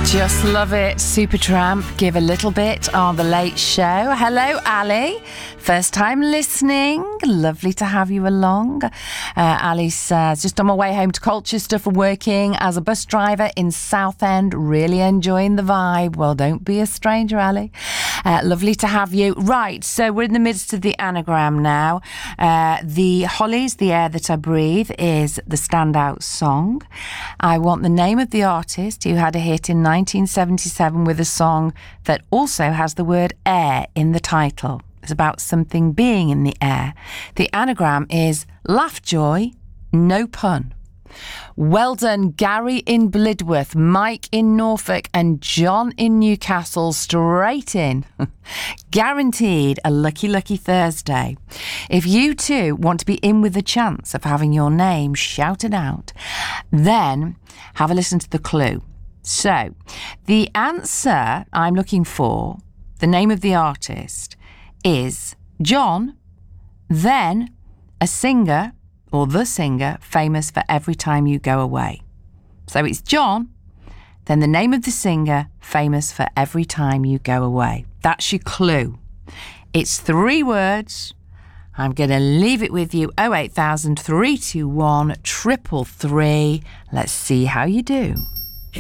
Just love it. Supertramp, Give a Little Bit on The Late Show. Hello, Ali. First time listening. Lovely to have you along. Ali says, just on my way home to Colchester from working as a bus driver in Southend. Really enjoying the vibe. Well, don't be a stranger, Ali. Lovely to have you. Right, so we're in the midst of the anagram now. The Hollies, The Air That I Breathe, is the standout song. I want the name of the artist who had a hit in 1977 with a song that also has the word air in the title. It's about something being in the air. The anagram is Laughjoy, no pun. Well done, Gary in Blidworth, Mike in Norfolk and John in Newcastle, straight in. Guaranteed a lucky, lucky Thursday. If you too want to be in with the chance of having your name shouted out, then have a listen to the clue. So, the answer I'm looking for, the name of the artist, is John, then a singer, or the singer, famous for Every Time You Go Away. So it's John, then the name of the singer, famous for Every Time You Go Away. That's your clue. It's 3 words. I'm going to leave it with you. 08000 321 333. Let's see how you do.